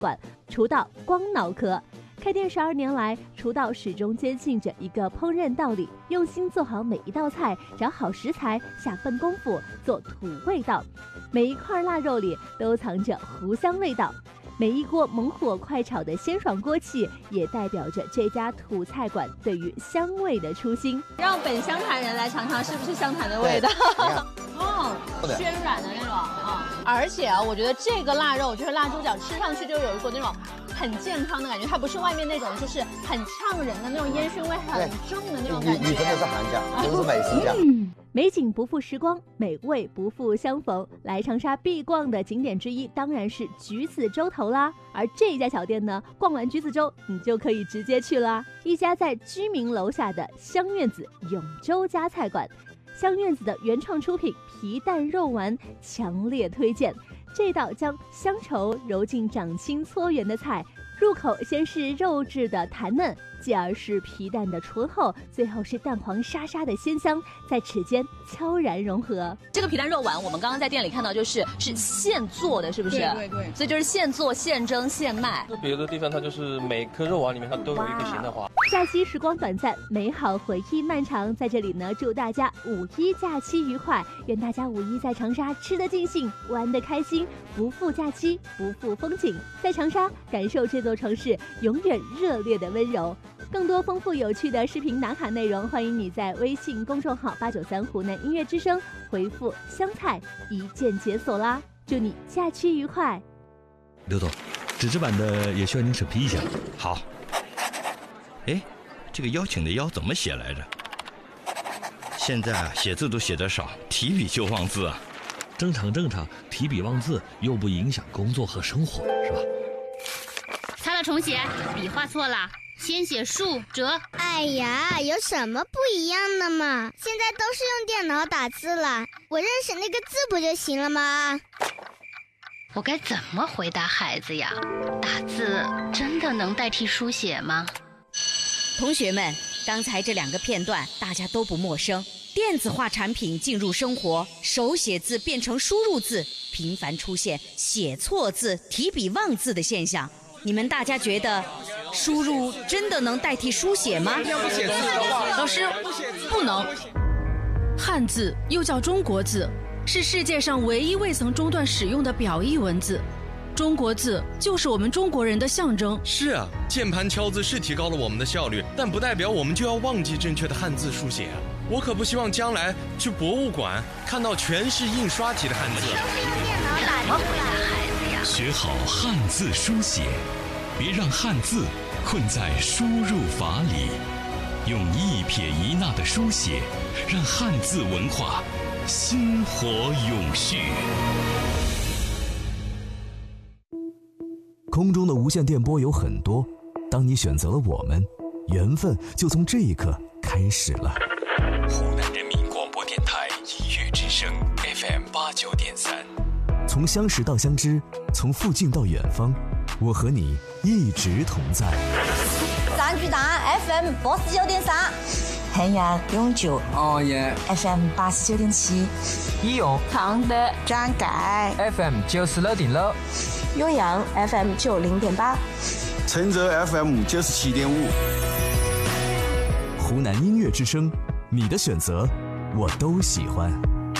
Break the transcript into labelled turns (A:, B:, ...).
A: 馆厨道光脑壳。开店12年来，厨道始终坚信着一个烹饪道理：用心做好每一道菜，找好食材，下份功夫，做土味道。每一块腊肉里都藏着湖香味道，每一锅猛火快炒的鲜爽锅气，也代表着这家土菜馆对于香味的初心。让本湘潭人来尝尝是不是湘潭的味道。暄软的那种而且我觉得这个腊肉就是腊猪脚，吃上去就有一股那种很健康的感觉，它不是外面那种就是很呛人的那种烟熏味很重的那种感觉。
B: 你真的是行家，真的是美食家。
A: 美景不负时光，美味不负相逢。来长沙必逛的景点之一当然是橘子洲头啦。而这家小店呢，逛完橘子洲，你就可以直接去了一家在居民楼下的香院子永州家菜馆。香院子的原创出品皮蛋肉丸强烈推荐，这道将乡愁揉进掌心搓圆的菜，入口先是肉质的弹嫩，继而是皮蛋的醇厚，最后是蛋黄沙沙的鲜香，在齿间悄然融合。这个皮蛋肉丸我们刚刚在店里看到是现做的，是不是？对，所以就是现做现蒸现卖。
C: 别的地方它就是每颗肉丸里面它都有一个咸蛋黄。
A: 假期时光短暂，美好回忆漫长，在这里呢，祝大家5·1假期愉快，愿大家5·1在长沙吃得尽兴，玩得开心，不负假期，不负风景，在长沙感受这座城市永远热烈的温柔。更多丰富有趣的视频打卡内容，欢迎你在微信公众号893湖南音乐之声回复湘菜一键解锁啦！祝你假期愉快。
D: 刘总，纸质版的也需要您审批一下。
E: 好。哎，这个邀请的邀怎么写来着？现在写字都写得少，提笔就忘字啊。
D: 正常，提笔忘字又不影响工作和生活，是吧？
F: 擦了重写，笔画错了，先写竖折。
G: 哎呀，有什么不一样的嘛？现在都是用电脑打字了，我认识那个字不就行了吗？
F: 我该怎么回答孩子呀？打字真的能代替书写吗？
H: 同学们，刚才这2个片段大家都不陌生。电子化产品进入生活，手写字变成输入字，频繁出现写错字、提笔忘字的现象。你们大家觉得输入真的能代替书写吗？
I: 老师，不能。汉字又叫中国字，是世界上唯一未曾中断使用的表意文字。中国字就是我们中国人的象征。
J: 是啊，键盘敲字是提高了我们的效率，但不代表我们就要忘记正确的汉字书写啊！我可不希望将来去博物馆看到全是印刷体的汉字。
F: 怎么回答孩子呀？
K: 学好汉字书写，别让汉字困在输入法里，用一撇一捺的书写，让汉字文化薪火永续。
L: 空中的无线电波有很多，当你选择了我们，缘分就从这一刻开始了。
K: 湖南人民广播电台音乐之声 FM 89.3，
L: 从相识到相知，从附近到远方，我和你一直同在。
M: 三巨大 FM 89.3，衡阳永久FM 89.7，
N: 义勇
M: 常德张改
N: FM 96.6，
M: 岳阳 FM 90.8，
O: 承泽 FM 97.5。
L: 湖南音乐之声，你的选择我都喜欢。